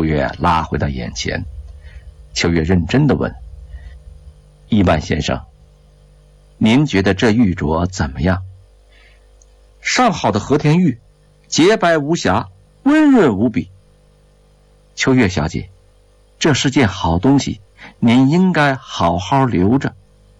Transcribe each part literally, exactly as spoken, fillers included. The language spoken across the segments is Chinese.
秋月拉回到眼前。秋月认真地问：亿万先生，您觉得这玉镯怎么样？上好的和田玉，洁白无瑕，温润无比。秋月小姐，这是件好东西，您应该好好留着。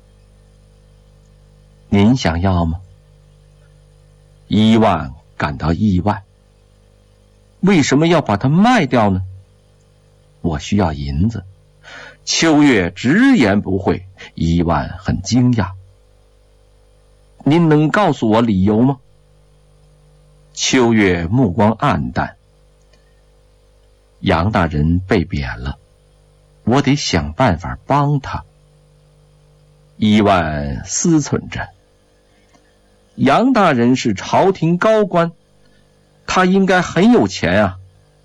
您想要吗？伊万感到意外，为什么要把它卖掉呢？我需要银子。秋月直言不讳，伊万很惊讶。您能告诉我理由吗？秋月目光暗淡。杨大人被贬了，我得想办法帮他。伊万思忖着，杨大人是朝廷高官，他应该很有钱啊。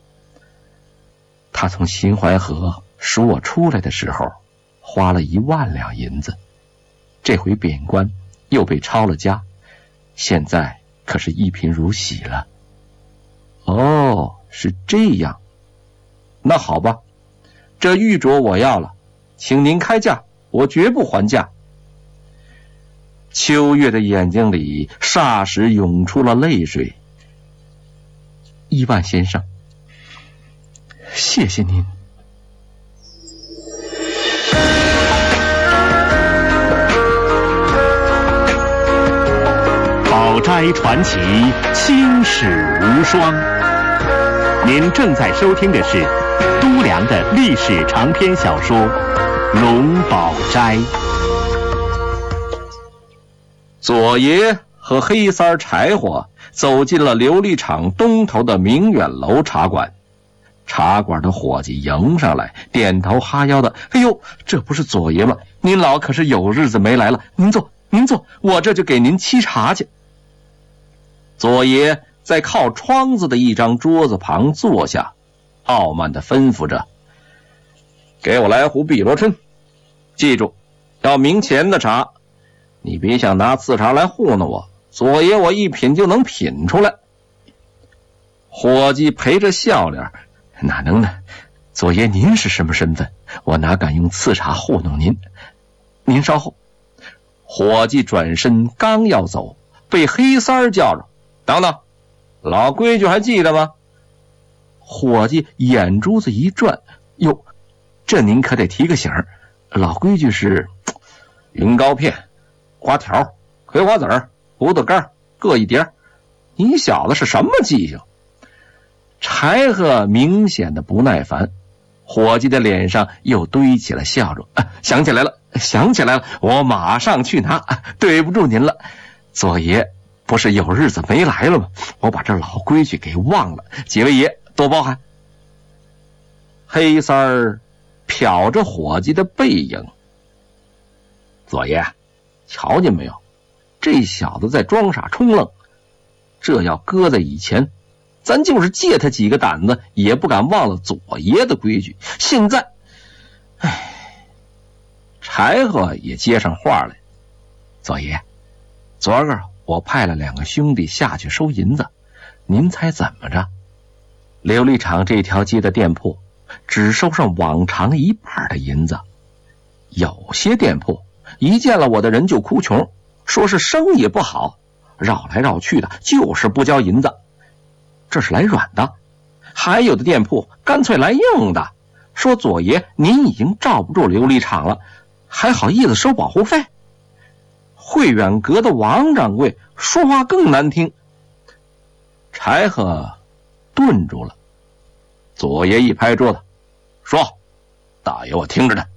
他从秦淮河赎我出来的时候，花了一万两银子，这回贬官又被抄了家，现在可是一贫如洗了。哦，是这样。那好吧，这玉镯我要了，请您开价，我绝不还价。秋月的眼睛里霎时涌出了泪水。伊万先生，谢谢您。 宝斋传奇，青史无双。您正在收听的是都良的历史长篇小说《龙宝斋》。 左爷和黑三柴火走进了琉璃厂东头的明远楼茶馆。茶馆的伙计迎上来，点头哈腰的：“哎呦，这不是左爷吗？您老可是有日子没来了，您坐，您坐，我这就给您沏茶去。”左爷在靠窗子的一张桌子旁坐下，傲慢地吩咐着：“给我来壶碧螺春，记住，要明前的茶，你别想拿次茶来糊弄我，左爷我一品就能品出来。”伙计陪着笑脸：“哪能呢？左爷您是什么身份？我哪敢用次茶糊弄您？您稍后。”伙计转身刚要走，被黑三儿叫着：“等等，老规矩还记得吗？”伙计眼珠子一转：“哟，这您可得提个醒儿，老规矩是云膏片、花条、葵花籽儿、葡萄干各一碟。你小子是什么记性？”柴禾明显的不耐烦，伙计的脸上又堆起了笑容：“啊，想起来了，想起来了，我马上去拿。啊，对不住您了，左爷不是有日子没来了吗？我把这老规矩给忘了，几位爷多包涵。”黑三儿瞟着伙计的背影：“左爷，瞧见没有？这小子在装傻充愣，这要搁在以前，咱就是借他几个胆子，也不敢忘了左爷的规矩。现在，唉。”柴禾也接上话来：“左爷，昨个我派了两个兄弟下去收银子，您猜怎么着？琉璃厂这条街的店铺只收上往常一半的银子，有些店铺一见了我的人就哭穷，说是生意不好，绕来绕去的就是不交银子，这是来软的。还有的店铺干脆来硬的，说左爷您已经罩不住琉璃厂了，还好意思收保护费。汇远阁的王掌柜说话更难听。”柴禾顿住了，左爷一拍桌子：“说，大爷我听着呢。”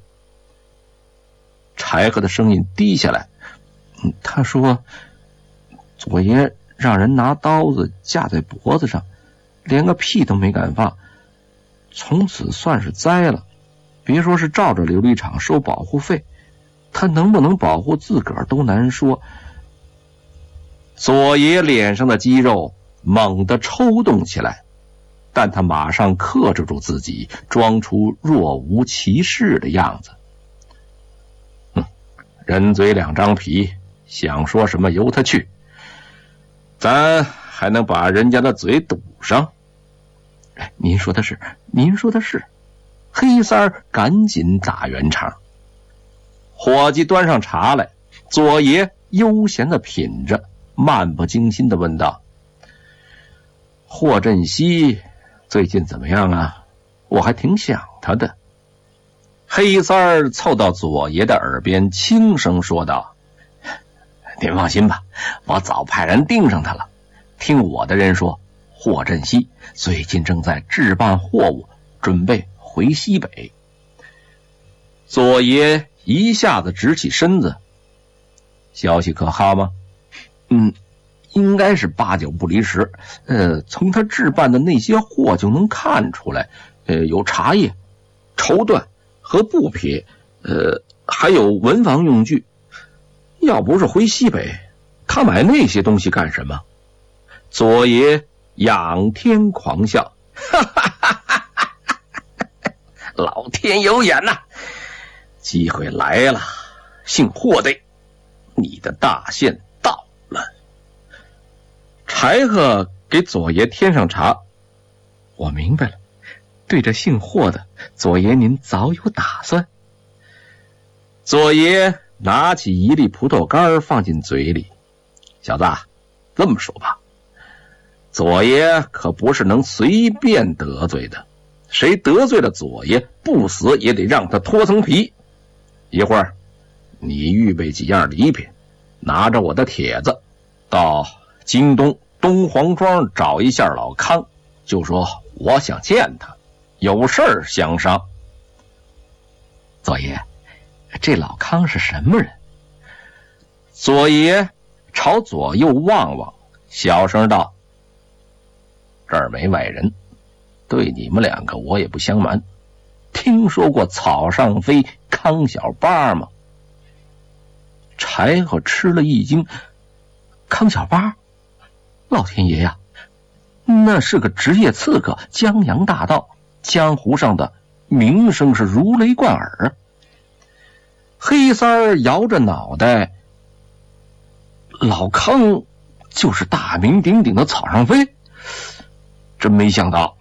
柴禾的声音低下来：“嗯，他说左爷让人拿刀子架在脖子上，连个屁都没敢放，从此算是栽了。别说是照着琉璃厂收保护费，他能不能保护自个儿都难说。”左爷脸上的肌肉猛地抽动起来，但他马上克制住自己，装出若无其事的样子。嗯，人嘴两张皮，想说什么由他去，咱还能把人家的嘴堵上。 您说的是，您说的是。黑三儿赶紧打圆场。伙计端上茶来，左爷悠闲地品着，漫不经心地问道：霍振西最近怎么样啊？我还挺想他的。黑三儿凑到左爷的耳边轻声说道：您放心吧，我早派人盯上他了。听我的人说，霍振西最近正在置办货物，准备回西北。左爷一下子直起身子：消息可好吗？嗯，应该是八九不离十。呃，从他置办的那些货就能看出来，呃，有茶叶、绸缎和布匹，呃，还有文房用具。要不是回西北，他买那些东西干什么？左爷仰天狂笑：哈哈哈哈哈哈！老天有眼呐、啊！机会来了，姓霍的，你的大限到了。柴禾给左爷添上茶：我明白了，对着姓霍的，左爷您早有打算。左爷拿起一粒葡萄干放进嘴里：小子，这么说吧，左爷可不是能随便得罪的，谁得罪了左爷，不死也得让他脱层皮。一会儿你预备几样礼品，拿着我的帖子到京东东黄庄找一下老康，就说我想见他，有事儿相商。左爷，这老康是什么人？左爷朝左右望望，小声道：这儿没外人，对你们两个我也不相瞒，听说过草上飞康小八吗？柴禾吃了一惊：康小八？老天爷呀，那是个职业刺客，江洋大盗，江湖上的名声是如雷贯耳。黑三儿摇着脑袋：老康就是大名鼎鼎的草上飞？真没想到。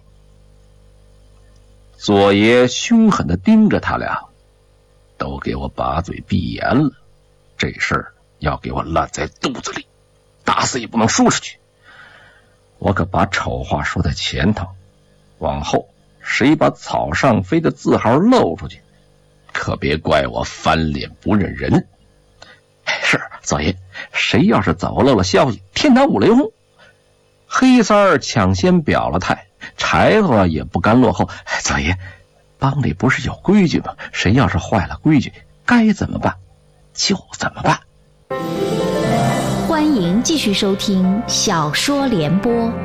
左爷凶狠地盯着他俩：都给我把嘴闭严了，这事儿要给我烂在肚子里，打死也不能说出去。我可把丑话说在前头，往后谁把草上飞的字号露出去，可别怪我翻脸不认人。是，左爷，谁要是走漏了消息，天打五雷轰。黑三儿抢先表了态，柴禾也不甘落后：左爷，帮里不是有规矩吗？谁要是坏了规矩，该怎么办就怎么办。 欢迎继续收听小说联播。